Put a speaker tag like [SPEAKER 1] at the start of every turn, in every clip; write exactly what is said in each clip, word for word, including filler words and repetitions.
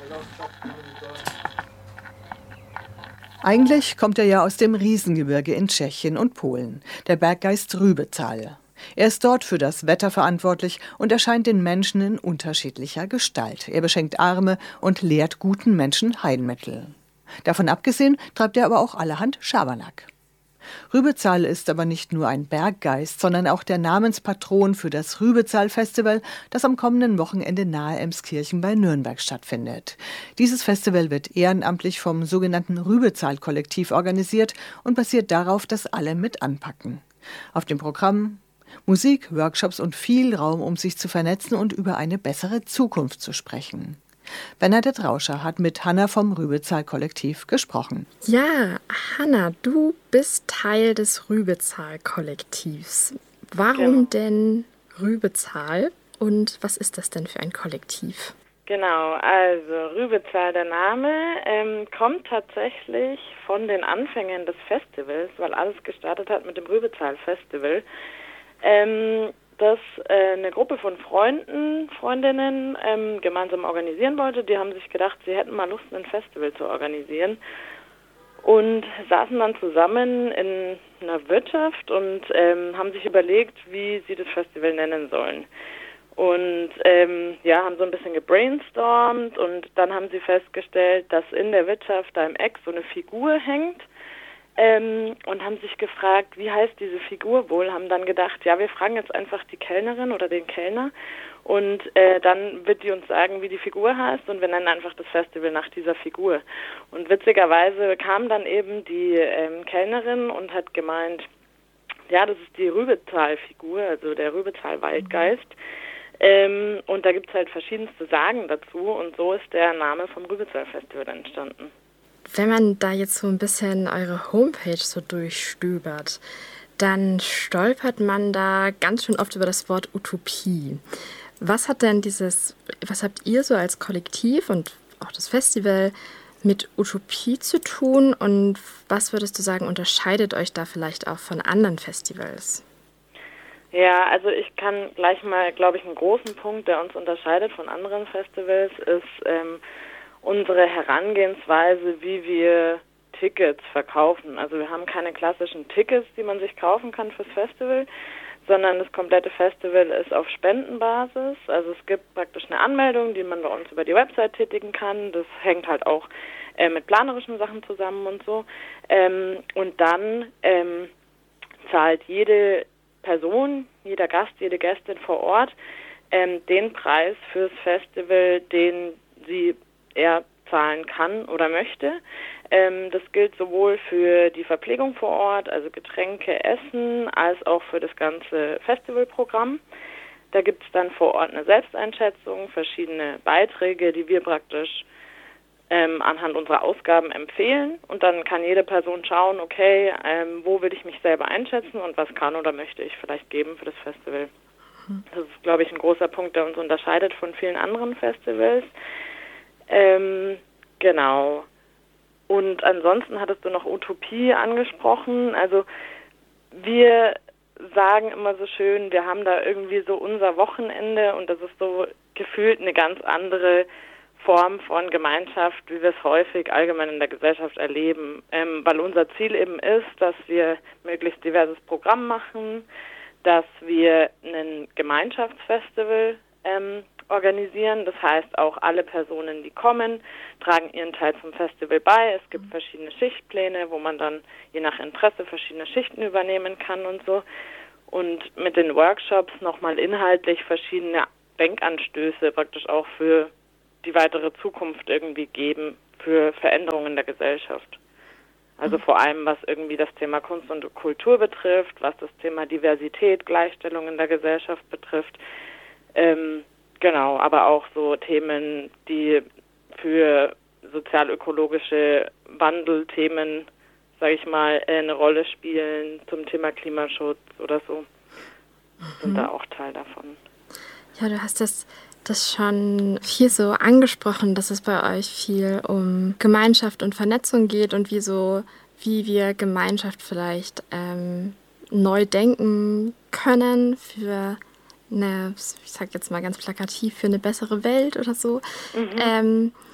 [SPEAKER 1] Eigentlich kommt er ja aus dem Riesengebirge in Tschechien und Polen, der Berggeist Rübezahl. Er ist dort für das Wetter verantwortlich und erscheint den Menschen in unterschiedlicher Gestalt. Er beschenkt Arme und lehrt guten Menschen Heilmittel. Davon abgesehen treibt er aber auch allerhand Schabernack. Rübezahl ist aber nicht nur ein Berggeist, sondern auch der Namenspatron für das Rübezahl-Festival, das am kommenden Wochenende nahe Emskirchen bei Nürnberg stattfindet. Dieses Festival wird ehrenamtlich vom sogenannten Rübezahl-Kollektiv organisiert und basiert darauf, dass alle mit anpacken. Auf dem Programm Musik, Workshops und viel Raum, um sich zu vernetzen und über eine bessere Zukunft zu sprechen. Bernadette Rauscher hat mit Hanna vom Rübezahl-Kollektiv gesprochen.
[SPEAKER 2] Ja, Hanna, du bist Teil des Rübezahl-Kollektivs. Warum
[SPEAKER 3] Genau.
[SPEAKER 2] denn Rübezahl und was ist das denn für ein Kollektiv?
[SPEAKER 3] Genau, also Rübezahl, der Name, ähm, kommt tatsächlich von den Anfängen des Festivals, weil alles gestartet hat mit dem Rübezahl-Festival. Ähm, das äh, eine Gruppe von Freunden, Freundinnen ähm, gemeinsam organisieren wollte. Die haben sich gedacht, sie hätten mal Lust, ein Festival zu organisieren und saßen dann zusammen in einer Wirtschaft und ähm, haben sich überlegt, wie sie das Festival nennen sollen. Und ähm, ja, haben so ein bisschen gebrainstormt und dann haben sie festgestellt, dass in der Wirtschaft da im Eck so eine Figur hängt. Ähm, und haben sich gefragt, wie heißt diese Figur wohl, haben dann gedacht, ja, wir fragen jetzt einfach die Kellnerin oder den Kellner und äh, dann wird die uns sagen, wie die Figur heißt und wir nennen einfach das Festival nach dieser Figur. Und witzigerweise kam dann eben die ähm, Kellnerin und hat gemeint, ja, das ist die Rübezahl-Figur, also der Rübezahl-Waldgeist. Ähm, und da gibt es halt verschiedenste Sagen dazu und so ist der Name vom Rübezahl-Festival entstanden.
[SPEAKER 2] Wenn man da jetzt so ein bisschen eure Homepage so durchstöbert, dann stolpert man da ganz schön oft über das Wort Utopie. Was hat denn dieses, was habt ihr so als Kollektiv und auch das Festival mit Utopie zu tun und was würdest du sagen, unterscheidet euch da vielleicht auch von anderen Festivals?
[SPEAKER 3] Ja, also ich kann gleich mal, glaube ich, einen großen Punkt, der uns unterscheidet von anderen Festivals, ist ähm, unsere Herangehensweise, wie wir Tickets verkaufen. Also wir haben keine klassischen Tickets, die man sich kaufen kann fürs Festival, sondern das komplette Festival ist auf Spendenbasis. Also es gibt praktisch eine Anmeldung, die man bei uns über die Website tätigen kann. Das hängt halt auch äh, mit planerischen Sachen zusammen und so. Ähm, und dann ähm, zahlt jede Person, jeder Gast, jede Gästin vor Ort ähm, den Preis fürs Festival, den sie er zahlen kann oder möchte. Ähm, das gilt sowohl für die Verpflegung vor Ort, also Getränke, Essen, als auch für das ganze Festivalprogramm. Da gibt es dann vor Ort eine Selbsteinschätzung, verschiedene Beiträge, die wir praktisch ähm, anhand unserer Ausgaben empfehlen. Und dann kann jede Person schauen, okay, ähm, wo will ich mich selber einschätzen und was kann oder möchte ich vielleicht geben für das Festival. Das ist, glaube ich, ein großer Punkt, der uns unterscheidet von vielen anderen Festivals. Ähm, genau. Und ansonsten hattest du noch Utopie angesprochen. Also wir sagen immer so schön, wir haben da irgendwie so unser Wochenende und das ist so gefühlt eine ganz andere Form von Gemeinschaft, wie wir es häufig allgemein in der Gesellschaft erleben. Ähm, weil unser Ziel eben ist, dass wir möglichst diverses Programm machen, dass wir ein Gemeinschaftsfestival ähm, organisieren. Das heißt, auch alle Personen, die kommen, tragen ihren Teil zum Festival bei. Es gibt verschiedene Schichtpläne, wo man dann je nach Interesse verschiedene Schichten übernehmen kann und so. Und mit den Workshops nochmal inhaltlich verschiedene Denkanstöße praktisch auch für die weitere Zukunft irgendwie geben, für Veränderungen der Gesellschaft. Also vor allem, was irgendwie das Thema Kunst und Kultur betrifft, was das Thema Diversität, Gleichstellung in der Gesellschaft betrifft. Ähm, Genau, aber auch so Themen, die für sozial-ökologische Wandelthemen, sage ich mal, eine Rolle spielen, zum Thema Klimaschutz oder so, sind mhm. da auch Teil davon.
[SPEAKER 2] Ja, du hast das, das schon viel so angesprochen, dass es bei euch viel um Gemeinschaft und Vernetzung geht und wie so, wie wir Gemeinschaft vielleicht ähm, neu denken können für eine, ich sag jetzt mal ganz plakativ, für eine bessere Welt oder so. Mhm. Ähm,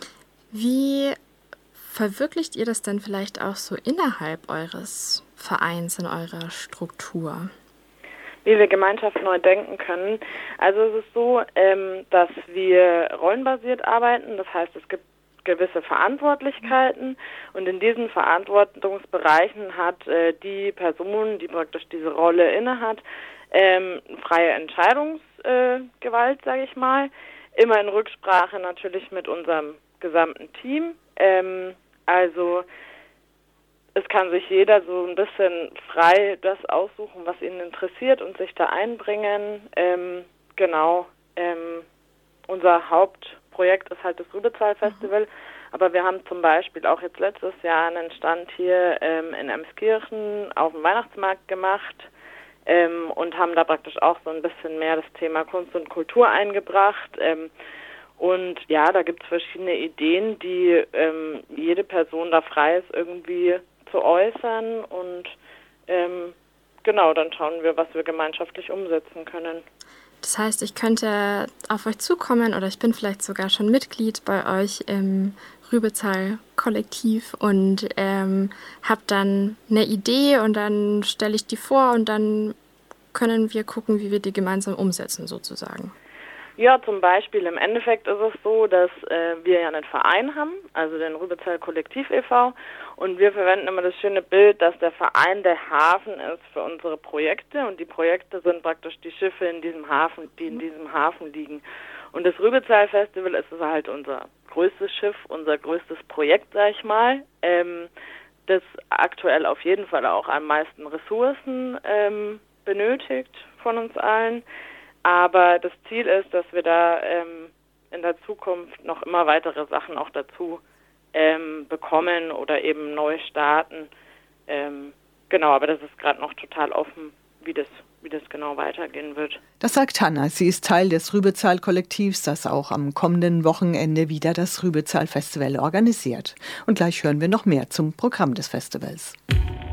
[SPEAKER 2] Wie verwirklicht ihr das denn vielleicht auch so innerhalb eures Vereins, in eurer Struktur?
[SPEAKER 3] Wie wir Gemeinschaft neu denken können. Also es ist so, ähm, dass wir rollenbasiert arbeiten. Das heißt, es gibt gewisse Verantwortlichkeiten und in diesen Verantwortungsbereichen hat äh, die Person, die praktisch diese Rolle innehat, ähm, freie Entscheidungsgewalt, äh, sage ich mal. Immer in Rücksprache natürlich mit unserem gesamten Team. Ähm, also es kann sich jeder so ein bisschen frei das aussuchen, was ihn interessiert und sich da einbringen. Ähm, genau. Ähm, unser Hauptprojekt ist halt das Rübezahl-Festival, mhm. aber wir haben zum Beispiel auch jetzt letztes Jahr einen Stand hier ähm, in Emskirchen auf dem Weihnachtsmarkt gemacht ähm, und haben da praktisch auch so ein bisschen mehr das Thema Kunst und Kultur eingebracht. Ähm, und ja, da gibt es verschiedene Ideen, die ähm, jede Person da frei ist, irgendwie zu äußern und ähm, genau, dann schauen wir, was wir gemeinschaftlich umsetzen können.
[SPEAKER 2] Das heißt, ich könnte auf euch zukommen oder ich bin vielleicht sogar schon Mitglied bei euch im Rübezahl-Kollektiv und ähm, habe dann eine Idee und dann stelle ich die vor und dann können wir gucken, wie wir die gemeinsam umsetzen sozusagen.
[SPEAKER 3] Ja, zum Beispiel im Endeffekt ist es so, dass äh, wir ja einen Verein haben, also den Rübezahl Kollektiv e V und wir verwenden immer das schöne Bild, dass der Verein der Hafen ist für unsere Projekte und die Projekte sind praktisch die Schiffe in diesem Hafen, die in diesem Hafen liegen. Und das Rübezahl Festival ist halt unser größtes Schiff, unser größtes Projekt, sag ich mal, ähm, das aktuell auf jeden Fall auch am meisten Ressourcen ähm, benötigt von uns allen. Aber das Ziel ist, dass wir da ähm, in der Zukunft noch immer weitere Sachen auch dazu ähm, bekommen oder eben neu starten. Ähm, genau, aber das ist gerade noch total offen, wie das, wie das genau weitergehen wird.
[SPEAKER 1] Das sagt Hanna. Sie ist Teil des Rübezahl-Kollektivs, das auch am kommenden Wochenende wieder das Rübezahl-Festival organisiert. Und gleich hören wir noch mehr zum Programm des Festivals.